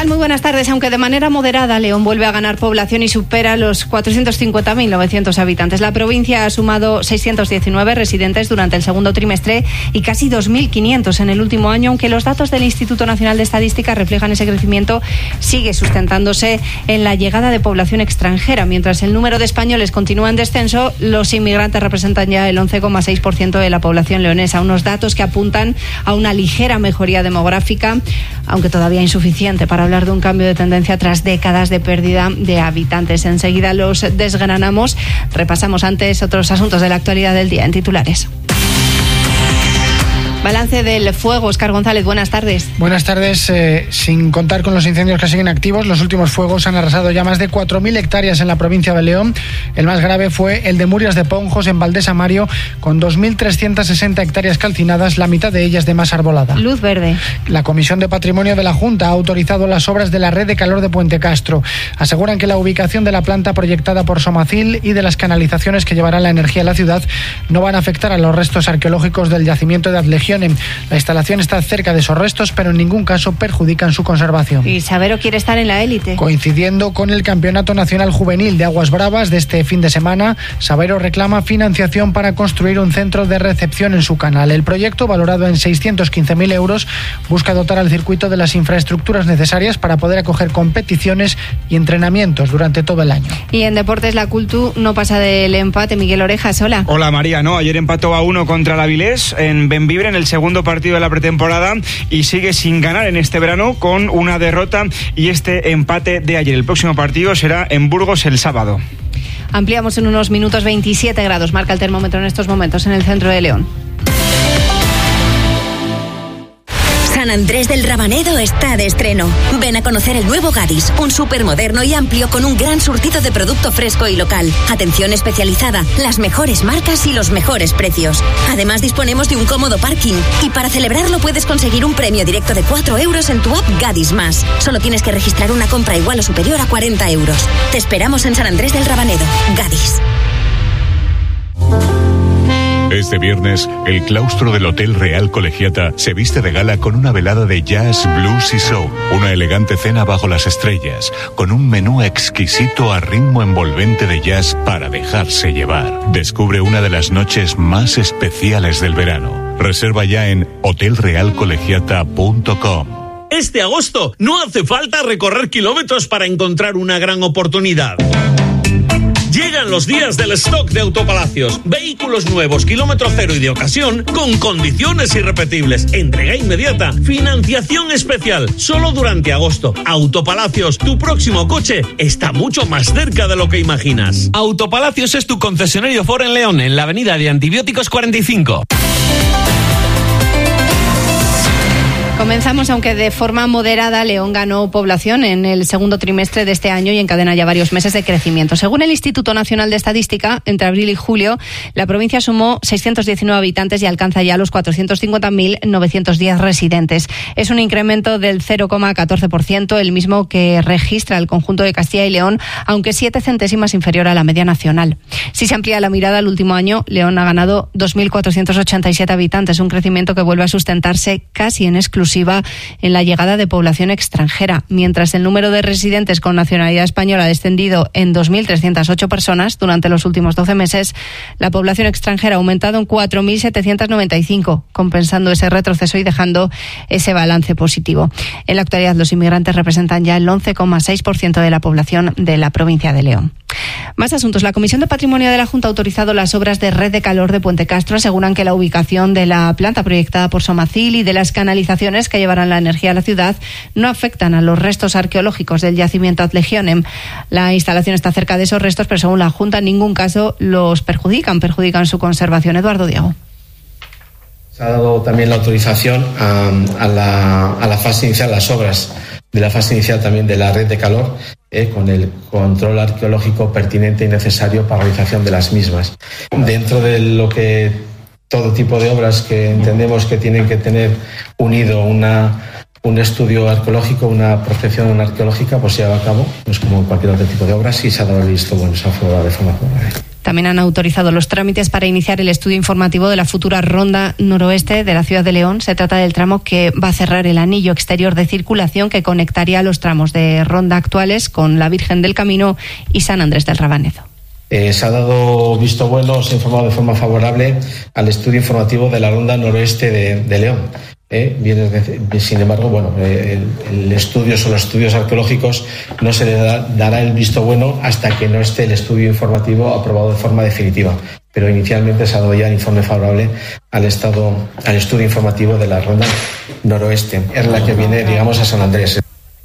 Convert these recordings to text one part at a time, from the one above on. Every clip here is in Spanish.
tal? Muy buenas tardes. Aunque de manera moderada, León vuelve a ganar población y supera los 450.900 habitantes. La provincia ha sumado 619 residentes durante el segundo trimestre y casi 2.500 en el último año, aunque los datos del Instituto Nacional de Estadística reflejan ese crecimiento, sigue sustentándose en la llegada de población extranjera. Mientras el número de españoles continúa en descenso, los inmigrantes representan ya el 11,6% de la población leonesa, unos datos que apuntan a una ligera mejoría demográfica, aunque todavía insuficiente para hablar de un cambio de tendencia tras décadas de pérdida de habitantes. Enseguida los desgranamos. Repasamos antes otros asuntos de la actualidad del día en titulares. Balance del fuego. Óscar González, buenas tardes. Buenas tardes. Sin contar con los incendios que siguen activos, los últimos fuegos han arrasado ya más de 4.000 hectáreas en la provincia de León. El más grave fue el de Murias de Ponjos, en Valdés Amario, con 2.360 hectáreas calcinadas, la mitad de ellas de más arbolada. Luz verde. La Comisión de Patrimonio de la Junta ha autorizado las obras de la red de calor de Puente Castro. Aseguran que la ubicación de la planta proyectada por Somacil y de las canalizaciones que llevarán la energía a la ciudad no van a afectar a los restos arqueológicos del yacimiento de Adlegión. La instalación está cerca de esos restos, pero en ningún caso perjudican su conservación. ¿Y Sabero quiere estar en la élite? Coincidiendo con el Campeonato Nacional Juvenil de Aguas Bravas de este fin de semana, Sabero reclama financiación para construir un centro de recepción en su canal. El proyecto, valorado en 615.000 euros, busca dotar al circuito de las infraestructuras necesarias para poder acoger competiciones y entrenamientos durante todo el año. Y en deportes, la Cultu no pasa del empate. Miguel Orejas, hola. Hola María, no, ayer empató a 1 contra el Avilés en Bembibre en el segundo partido de la pretemporada y sigue sin ganar en este verano con una derrota y este empate de ayer. El próximo partido será en Burgos el sábado. Ampliamos en unos minutos. 27 grados marca el termómetro en estos momentos en el centro de León. San Andrés del Rabanedo está de estreno. Ven a conocer el nuevo Gadis, un supermoderno y amplio con un gran surtido de producto fresco y local. Atención especializada, las mejores marcas y los mejores precios. Además disponemos de un cómodo parking y para celebrarlo puedes conseguir un premio directo de 4 euros en tu app Gadis Más. Solo tienes que registrar una compra igual o superior a 40 euros. Te esperamos en San Andrés del Rabanedo. Gadis. Este viernes, el claustro del Hotel Real Colegiata se viste de gala con una velada de jazz, blues y soul. Una elegante cena bajo las estrellas, con un menú exquisito a ritmo envolvente de jazz para dejarse llevar. Descubre una de las noches más especiales del verano. Reserva ya en hotelrealcolegiata.com. Este agosto no hace falta recorrer kilómetros para encontrar una gran oportunidad. Llegan los días del stock de Autopalacios. Vehículos nuevos, kilómetro cero y de ocasión, con condiciones irrepetibles. Entrega inmediata, financiación especial, solo durante agosto. Autopalacios, tu próximo coche está mucho más cerca de lo que imaginas. Autopalacios es tu concesionario Ford en León, en la avenida de Antibióticos 45. Comenzamos, aunque de forma moderada. León ganó población en el segundo trimestre de este año y encadena ya varios meses de crecimiento. Según el Instituto Nacional de Estadística, entre abril y julio, la provincia sumó 619 habitantes y alcanza ya los 450.910 residentes. Es un incremento del 0,14%, el mismo que registra el conjunto de Castilla y León, aunque 7 centésimas inferior a la media nacional. Si se amplía la mirada, el último año, León ha ganado 2.487 habitantes, un crecimiento que vuelve a sustentarse casi en exclusiva en la llegada de población extranjera. Mientras el número de residentes con nacionalidad española ha descendido en 2.308 personas durante los últimos 12 meses, la población extranjera ha aumentado en 4.795, compensando ese retroceso y dejando ese balance positivo. En la actualidad, los inmigrantes representan ya el 11,6% de la población de la provincia de León. Más asuntos. La Comisión de Patrimonio de la Junta ha autorizado las obras de red de calor de Puente Castro. Aseguran que la ubicación de la planta proyectada por Somacil y de las canalizaciones que llevarán la energía a la ciudad no afectan a los restos arqueológicos del yacimiento Adlegionem. La instalación está cerca de esos restos, pero según la Junta en ningún caso los perjudican su conservación. Eduardo Diego. Se ha dado también la autorización a la fase inicial, las obras de la fase inicial también de la red de calor, con el control arqueológico pertinente y necesario para la realización de las mismas. Dentro de lo que todo tipo de obras que entendemos que tienen que tener unido un estudio arqueológico, una prospección arqueológica, pues se lleva a cabo, pues como cualquier otro tipo de obras, y se ha dado el visto bueno, se ha aprobado de forma favorable. También han autorizado los trámites para iniciar el estudio informativo de la futura ronda noroeste de la ciudad de León. Se trata del tramo que va a cerrar el anillo exterior de circulación que conectaría los tramos de ronda actuales con la Virgen del Camino y San Andrés del Rabanedo. Se ha dado visto bueno, se ha informado de forma favorable al estudio informativo de la ronda noroeste de León. Sin embargo, el estudio son los estudios arqueológicos, no se le dará el visto bueno hasta que no esté el estudio informativo aprobado de forma definitiva. Pero inicialmente se ha dado ya el informe favorable al estudio informativo de la ronda noroeste. Es la que viene, digamos, a San Andrés.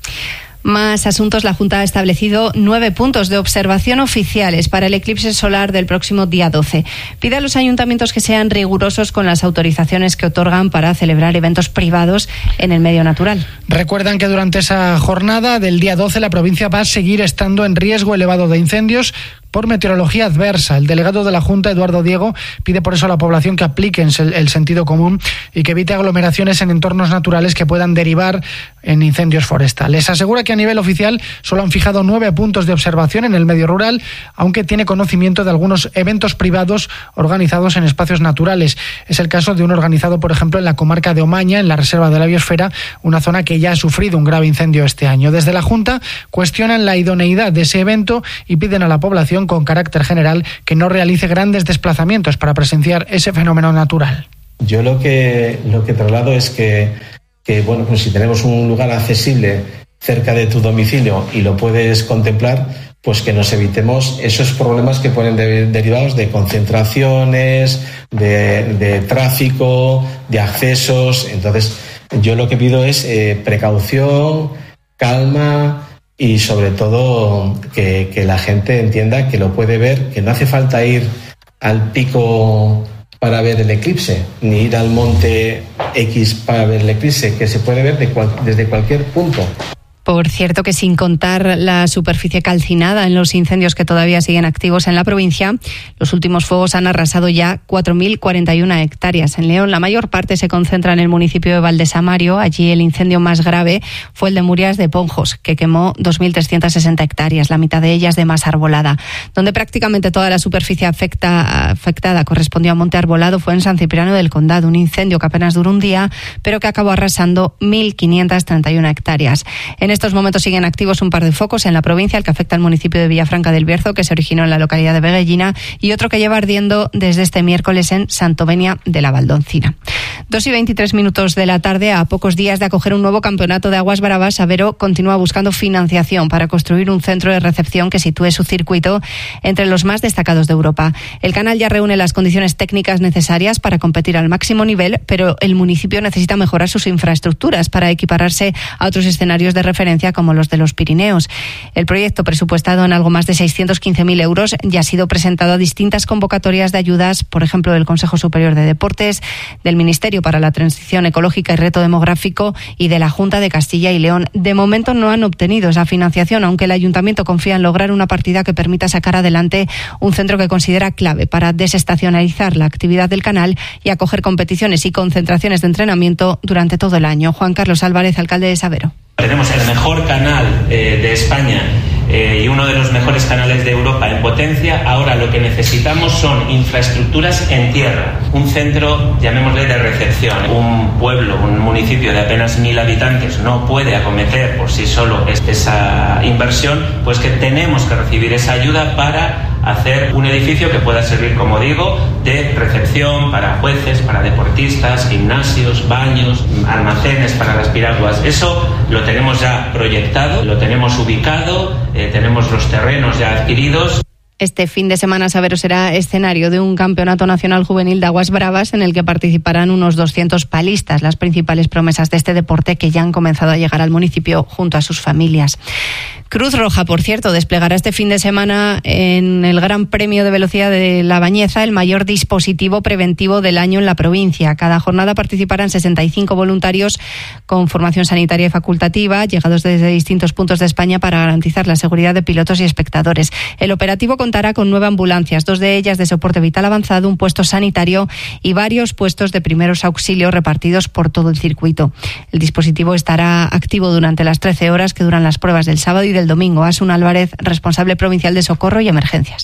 Más asuntos. La Junta ha establecido 9 puntos de observación oficiales para el eclipse solar del próximo día 12. Pide a los ayuntamientos que sean rigurosos con las autorizaciones que otorgan para celebrar eventos privados en el medio natural. Recuerdan que durante esa jornada del día 12 la provincia va a seguir estando en riesgo elevado de incendios por meteorología adversa. El delegado de la Junta, Eduardo Diego, pide por eso a la población que apliquen el sentido común y que evite aglomeraciones en entornos naturales que puedan derivar en incendios forestales. Asegura que a nivel oficial solo han fijado 9 puntos de observación en el medio rural, aunque tiene conocimiento de algunos eventos privados organizados en espacios naturales. Es el caso de uno organizado, por ejemplo, en la comarca de Omaña, en la Reserva de la Biosfera, una zona que ya ha sufrido un grave incendio este año. Desde la Junta cuestionan la idoneidad de ese evento y piden a la población con carácter general que no realice grandes desplazamientos para presenciar ese fenómeno natural. Yo lo que traslado es que si tenemos un lugar accesible cerca de tu domicilio y lo puedes contemplar, pues que nos evitemos esos problemas que pueden derivados de concentraciones, de tráfico, de accesos. Entonces, yo lo que pido es precaución, calma y sobre todo que la gente entienda que lo puede ver, que no hace falta ir al pico para ver el eclipse, ni ir al monte X para ver el eclipse, que se puede ver desde cualquier punto. Por cierto que sin contar la superficie calcinada en los incendios que todavía siguen activos en la provincia, los últimos fuegos han arrasado ya 4.041 hectáreas. En León la mayor parte se concentra en el municipio de Valdesamario. Allí el incendio más grave fue el de Murias de Ponjos, que quemó 2.360 hectáreas, la mitad de ellas de masa arbolada. Donde prácticamente toda la superficie afectada correspondió a monte arbolado fue en San Cipriano del Condado, un incendio que apenas duró un día, pero que acabó arrasando 1.531 hectáreas. En estos momentos siguen activos un par de focos en la provincia, el que afecta al municipio de Villafranca del Bierzo, que se originó en la localidad de Veguellina, y otro que lleva ardiendo desde este miércoles en Santovenia de la Valdoncina. 2:23 de la tarde, a pocos días de acoger un nuevo campeonato de aguas bravas, Avero continúa buscando financiación para construir un centro de recepción que sitúe su circuito entre los más destacados de Europa. El canal ya reúne las condiciones técnicas necesarias para competir al máximo nivel, pero el municipio necesita mejorar sus infraestructuras para equipararse a otros escenarios de referencia como los de los Pirineos. El proyecto, presupuestado en algo más de 615.000 euros, ya ha sido presentado a distintas convocatorias de ayudas, por ejemplo, del Consejo Superior de Deportes, del Ministerio para la Transición Ecológica y Reto Demográfico y de la Junta de Castilla y León. De momento no han obtenido esa financiación, aunque el Ayuntamiento confía en lograr una partida que permita sacar adelante un centro que considera clave para desestacionalizar la actividad del canal y acoger competiciones y concentraciones de entrenamiento durante todo el año. Juan Carlos Álvarez, alcalde de Sabero. Tenemos el mejor canal de España y uno de los mejores canales de Europa en potencia. Ahora lo que necesitamos son infraestructuras en tierra, un centro, llamémosle, de recepción. Un pueblo, un municipio de apenas 1.000 habitantes no puede acometer por sí solo esa inversión, pues que tenemos que recibir esa ayuda para hacer un edificio que pueda servir, como digo, de recepción para jueces, para deportistas, gimnasios, baños, almacenes para las piraguas. Eso lo tenemos ya proyectado, lo tenemos ubicado, tenemos los terrenos ya adquiridos. Este fin de semana Sabero será escenario de un campeonato nacional juvenil de aguas bravas en el que participarán unos 200 palistas, las principales promesas de este deporte que ya han comenzado a llegar al municipio junto a sus familias. Cruz Roja, por cierto, desplegará este fin de semana en el Gran Premio de Velocidad de La Bañeza el mayor dispositivo preventivo del año en la provincia. Cada jornada participarán 65 voluntarios con formación sanitaria y facultativa, llegados desde distintos puntos de España para garantizar la seguridad de pilotos y espectadores. El operativo contará con 9 ambulancias, 2 de ellas de soporte vital avanzado, un puesto sanitario y varios puestos de primeros auxilios repartidos por todo el circuito. El dispositivo estará activo durante las 13 horas que duran las pruebas del sábado y del domingo. Asun Álvarez, responsable provincial de Socorro y Emergencias.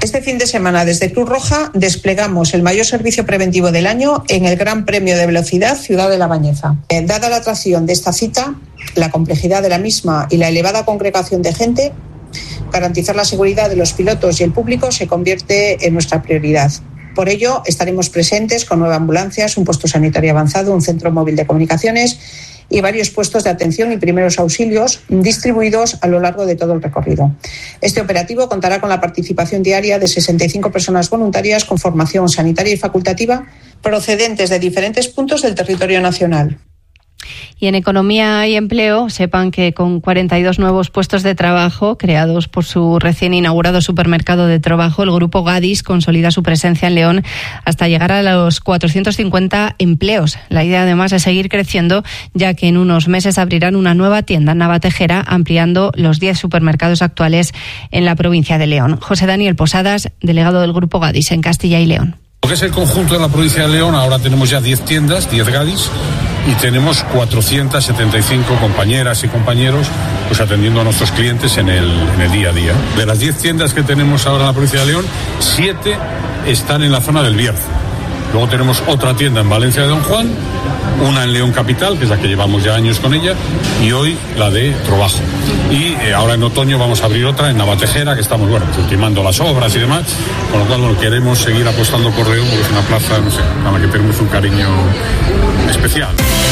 Este fin de semana desde Cruz Roja desplegamos el mayor servicio preventivo del año en el Gran Premio de Velocidad Ciudad de La Bañeza. Dada la atracción de esta cita, la complejidad de la misma y la elevada congregación de gente, garantizar la seguridad de los pilotos y el público se convierte en nuestra prioridad. Por ello, estaremos presentes con 9 ambulancias, un puesto sanitario avanzado, un centro móvil de comunicaciones y varios puestos de atención y primeros auxilios distribuidos a lo largo de todo el recorrido. Este operativo contará con la participación diaria de 65 personas voluntarias con formación sanitaria y facultativa procedentes de diferentes puntos del territorio nacional. Y en economía y empleo, sepan que con 42 nuevos puestos de trabajo creados por su recién inaugurado supermercado de trabajo, el grupo Gadis consolida su presencia en León hasta llegar a los 450 empleos. La idea además es seguir creciendo, ya que en unos meses abrirán una nueva tienda en Navatejera, ampliando los 10 supermercados actuales en la provincia de León. José Daniel Posadas, delegado del grupo Gadis en Castilla y León. Lo que es el conjunto de la provincia de León, ahora tenemos ya 10 tiendas, 10 Gadis, y tenemos 475 compañeras y compañeros pues atendiendo a nuestros clientes en el día a día. De las 10 tiendas que tenemos ahora en la provincia de León, 7 están en la zona del Bierzo. Luego tenemos otra tienda en Valencia de Don Juan, una en León Capital, que es la que llevamos ya años con ella, y hoy la de Trobajo. Y ahora en otoño vamos a abrir otra en Navatejera, que estamos, ultimando las obras y demás, con lo cual queremos seguir apostando por León, porque es una plaza, a la que tenemos un cariño especial.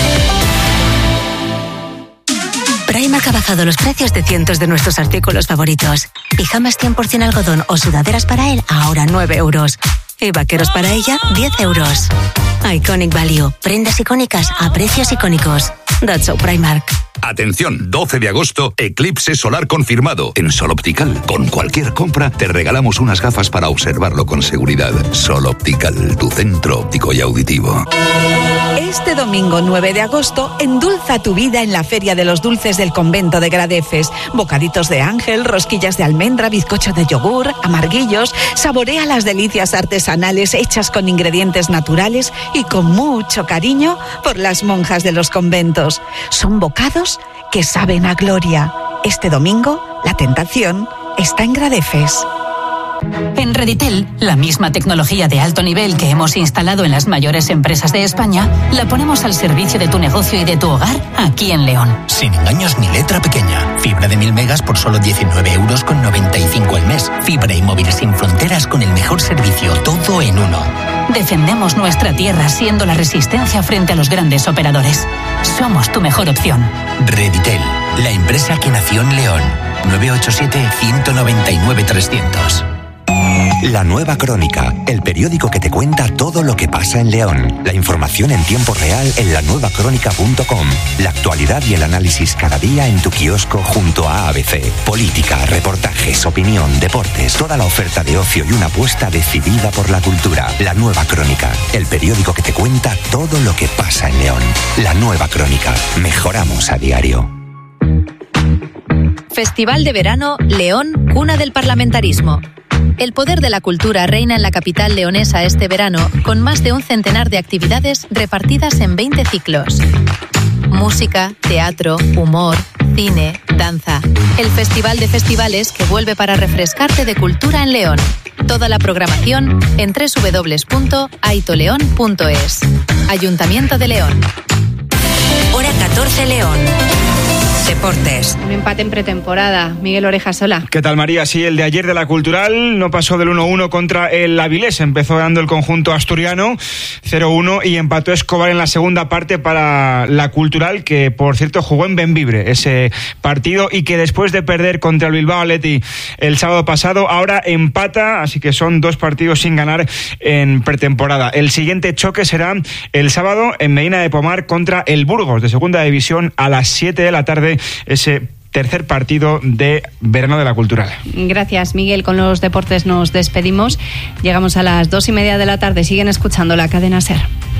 Primark ha bajado los precios de cientos de nuestros artículos favoritos. Pijamas 100% algodón o sudaderas para él, ahora 9 euros. Y vaqueros para ella, 10 euros. Iconic Value. Prendas icónicas a precios icónicos. That's so Primark. Atención, 12 de agosto, eclipse solar confirmado en Sol Optical. Con cualquier compra te regalamos unas gafas para observarlo con seguridad. Sol Optical, tu centro óptico y auditivo. Este domingo 9 de agosto, endulza tu vida en la Feria de los Dulces del Convento de Gradefes. Bocaditos de ángel, rosquillas de almendra, bizcocho de yogur, amarguillos. Saborea las delicias artesanales hechas con ingredientes naturales y con mucho cariño por las monjas de los conventos. Son bocados que saben a gloria. Este domingo, la tentación está en Gradefes. En Reditel, la misma tecnología de alto nivel que hemos instalado en las mayores empresas de España, la ponemos al servicio de tu negocio y de tu hogar aquí en León. Sin engaños ni letra pequeña. Fibra de 1000 megas por solo 19,95 € al mes. Fibra y móvil sin fronteras con el mejor servicio, todo en uno. Defendemos nuestra tierra siendo la resistencia frente a los grandes operadores. Somos tu mejor opción. Reditel, la empresa que nació en León. 987-199-300. La Nueva Crónica, el periódico que te cuenta todo lo que pasa en León. La información en tiempo real en lanuevacronica.com. La actualidad y el análisis cada día en tu kiosco junto a ABC. Política, reportajes, opinión, deportes, toda la oferta de ocio y una apuesta decidida por la cultura. La Nueva Crónica, el periódico que te cuenta todo lo que pasa en León. La Nueva Crónica, mejoramos a diario. Festival de Verano León, cuna del parlamentarismo. El poder de la cultura reina en la capital leonesa este verano, con más de un centenar de actividades repartidas en 20 ciclos. Música, teatro, humor, cine, danza. El Festival de Festivales que vuelve para refrescarte de cultura en León. Toda la programación en www.aitoleón.es. Ayuntamiento de León. Hora 14 León. Deportes. Un empate en pretemporada. Miguel Orejasola. ¿Qué tal, María? Sí, el de ayer de la Cultural no pasó del 1-1 contra el Avilés. Empezó dando el conjunto asturiano 0-1 y empató Escobar en la segunda parte para la Cultural, que por cierto jugó en Bembibre ese partido y que después de perder contra el Bilbao Athletic el sábado pasado, ahora empata, así que son 2 partidos sin ganar en pretemporada. El siguiente choque será el sábado en Medina de Pomar contra el Burgos de segunda división a las 7 de la tarde. Ese tercer partido de verano de la Cultural. Gracias, Miguel. Con los deportes nos despedimos. Llegamos a las 2:30 de la tarde. Siguen escuchando la cadena SER.